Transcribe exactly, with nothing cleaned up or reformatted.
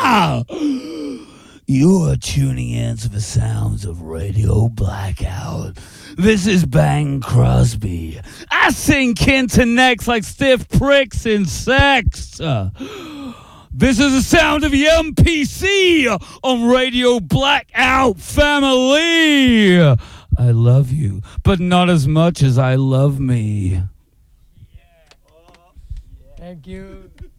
You are tuning in to the sounds of Radio Blackout. This is Bang Crosby. I sing Kinta necks like stiff pricks in sex. Uh, this is the sound of the M P C on Radio Blackout family. I love you, but not as much as I love me. Thank you.